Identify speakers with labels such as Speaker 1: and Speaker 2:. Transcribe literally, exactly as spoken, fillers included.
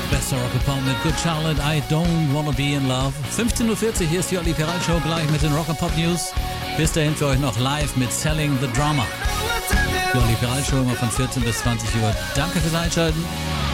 Speaker 1: Bester Rock Pop mit Good Charlotte, I Don't Wanna Be in Love. fünfzehn Uhr vierzig, hier ist die Olli Piral Show, gleich mit den Rock Pop News. Bis dahin für euch noch live mit Selling the Drama. Die Olli Piral Show immer von vierzehn bis zwanzig Uhr. Danke fürs Einschalten.